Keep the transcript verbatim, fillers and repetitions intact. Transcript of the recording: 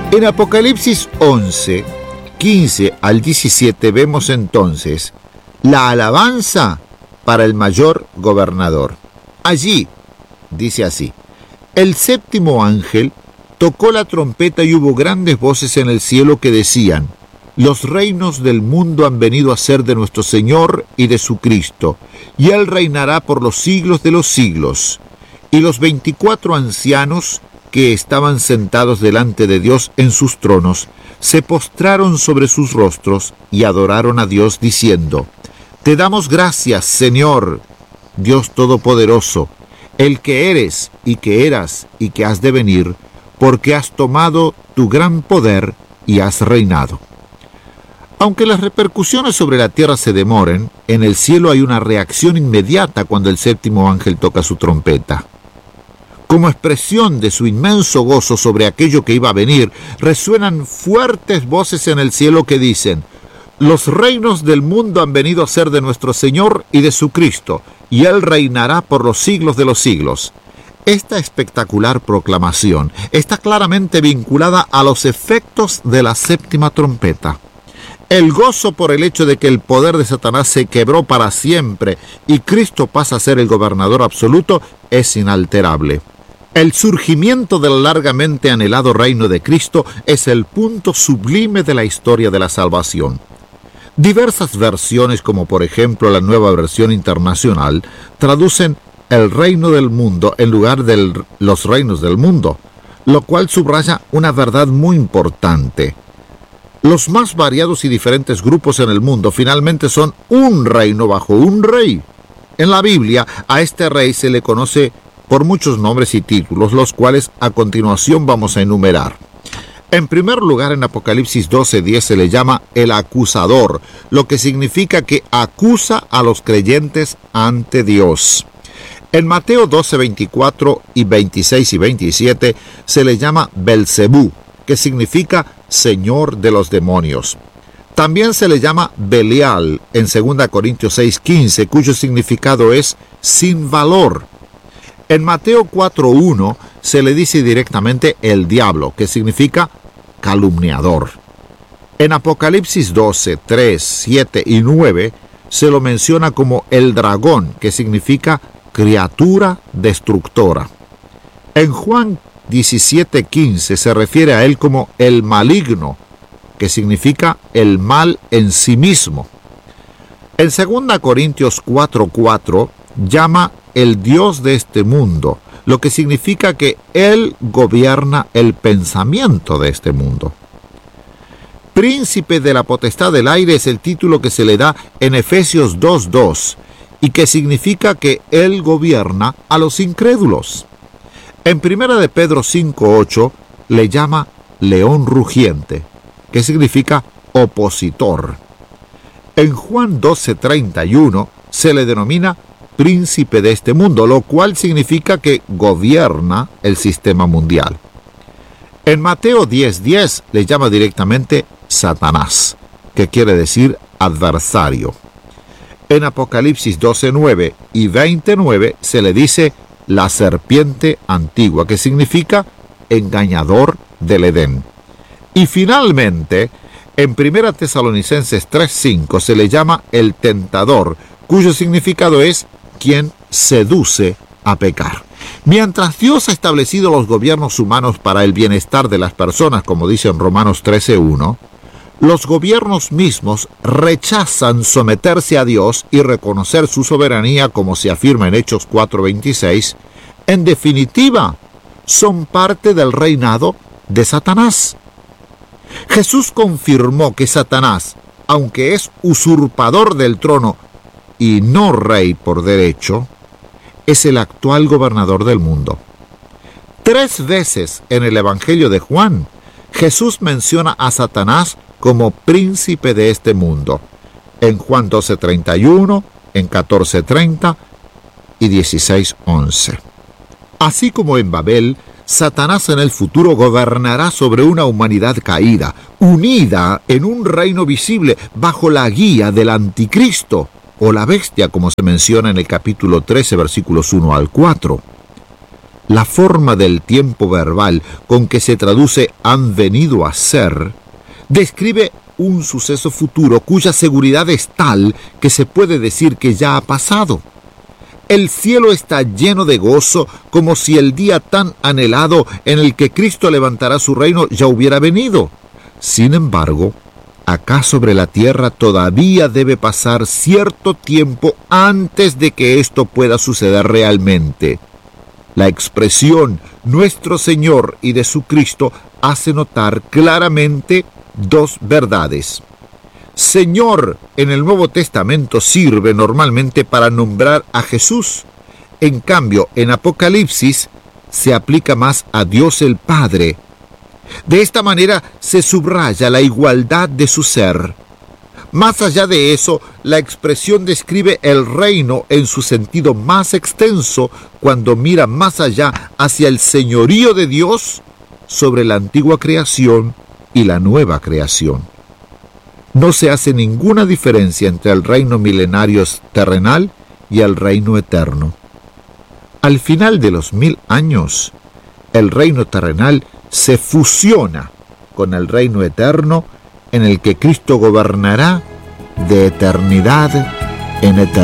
En Apocalipsis once, quince al diecisiete vemos entonces la alabanza para el mayor gobernador. Allí, dice así: el séptimo ángel tocó la trompeta y hubo grandes voces en el cielo que decían: los reinos del mundo han venido a ser de nuestro Señor y de su Cristo, y Él reinará por los siglos de los siglos. Y los veinticuatro ancianos que estaban sentados delante de Dios en sus tronos, se postraron sobre sus rostros y adoraron a Dios diciendo: te damos gracias, Señor, Dios Todopoderoso, el que eres y que eras y que has de venir, porque has tomado tu gran poder y has reinado. Aunque las repercusiones sobre la tierra se demoren, en el cielo hay una reacción inmediata cuando el séptimo ángel toca su trompeta. Como expresión de su inmenso gozo sobre aquello que iba a venir, resuenan fuertes voces en el cielo que dicen: los reinos del mundo han venido a ser de nuestro Señor y de su Cristo, y Él reinará por los siglos de los siglos. Esta espectacular proclamación está claramente vinculada a los efectos de la séptima trompeta. El gozo por el hecho de que el poder de Satanás se quebró para siempre y Cristo pasa a ser el gobernador absoluto es inalterable. El surgimiento del largamente anhelado reino de Cristo es el punto sublime de la historia de la salvación. Diversas versiones, como por ejemplo la Nueva Versión Internacional, traducen el reino del mundo en lugar de los reinos del mundo, lo cual subraya una verdad muy importante. Los más variados y diferentes grupos en el mundo finalmente son un reino bajo un rey. En la Biblia, a este rey se le conoce por muchos nombres y títulos, los cuales a continuación vamos a enumerar. En primer lugar, en Apocalipsis doce diez se le llama el acusador, lo que significa que acusa a los creyentes ante Dios. En Mateo doce veinticuatro y veintiséis y veintisiete se le llama Belcebú, que significa Señor de los demonios. También se le llama Belial en segunda Corintios seis quince, cuyo significado es sin valor. En Mateo cuatro uno se le dice directamente el diablo, que significa calumniador. En Apocalipsis doce tres, siete y nueve se lo menciona como el dragón, que significa criatura destructora. En Juan diecisiete quince se refiere a él como el maligno, que significa el mal en sí mismo. En segunda Corintios cuatro cuatro llama el Dios de este mundo, lo que significa que Él gobierna el pensamiento de este mundo. Príncipe de la potestad del aire es el título que se le da en Efesios dos dos, y que significa que Él gobierna a los incrédulos. En primera de Pedro cinco ocho le llama león rugiente, que significa opositor. En Juan doce treinta y uno se le denomina príncipe de este mundo, lo cual significa que gobierna el sistema mundial. En Mateo diez diez le llama directamente Satanás, que quiere decir adversario. En Apocalipsis doce nueve y veinte nueve se le dice la serpiente antigua, que significa engañador del Edén. Y finalmente, en primera Tesalonicenses tres cinco se le llama el tentador, cuyo significado es quien seduce a pecar. Mientras Dios ha establecido los gobiernos humanos para el bienestar de las personas, como dice en Romanos trece uno, los gobiernos mismos rechazan someterse a Dios y reconocer su soberanía, como se afirma en Hechos cuatro veintiséis. En definitiva, son parte del reinado de Satanás. Jesús confirmó que Satanás, aunque es usurpador del trono y no rey por derecho, es el actual gobernador del mundo. Tres veces en el Evangelio de Juan, Jesús menciona a Satanás como príncipe de este mundo, en Juan doce treinta y uno, en catorce treinta y dieciséis once. Así como en Babel, Satanás en el futuro gobernará sobre una humanidad caída, unida en un reino visible bajo la guía del anticristo, o la bestia, como se menciona en el capítulo trece, versículos uno al cuatro. la forma del tiempo verbal con que se traduce han venido a ser, describe un suceso futuro cuya seguridad es tal que se puede decir que ya ha pasado. El cielo está lleno de gozo, como si el día tan anhelado en el que Cristo levantará su reino ya hubiera venido. Sin embargo, acá sobre la tierra todavía debe pasar cierto tiempo antes de que esto pueda suceder realmente. La expresión nuestro Señor y de su Cristo hace notar claramente dos verdades. Señor en el Nuevo Testamento sirve normalmente para nombrar a Jesús. En cambio, en Apocalipsis se aplica más a Dios el Padre. De esta manera se subraya la igualdad de su ser. Más allá de eso, la expresión describe el reino en su sentido más extenso cuando mira más allá hacia el señorío de Dios sobre la antigua creación y la nueva creación. No se hace ninguna diferencia entre el reino milenario terrenal y el reino eterno. Al final de los mil años, el reino terrenal se fusiona con el reino eterno en el que Cristo gobernará de eternidad en eternidad.